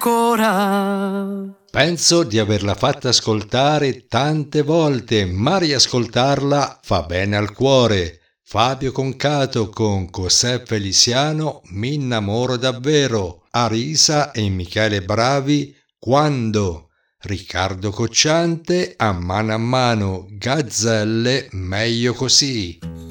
ancora. Penso di averla fatta ascoltare tante volte, ma riascoltarla fa bene al cuore. Fabio Concato con José Feliciano, Mi innamoro davvero. Arisa e Michele Bravi, Quando. Riccardo Cocciante, A mano, Gazzelle, meglio così.